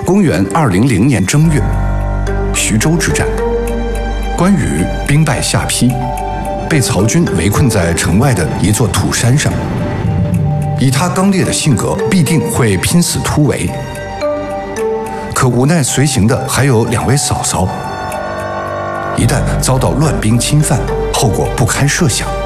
公元200年正月，徐州之战，关羽兵败下邳，被曹军围困在城外的一座土山上。以他刚烈的性格，必定会拼死突围。可无奈随行的还有2位嫂嫂，一旦遭到乱兵侵犯，后果不堪设想。